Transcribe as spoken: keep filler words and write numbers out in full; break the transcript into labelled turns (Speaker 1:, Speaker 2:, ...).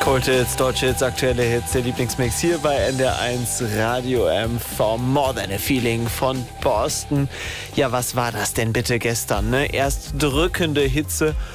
Speaker 1: Kult-Hits, deutsche Hits, aktuelle Hits, der Lieblingsmix hier bei N D R eins Radio M V. More Than a Feeling von Boston. Ja, was war das denn bitte gestern? Ne? Erst drückende Hitze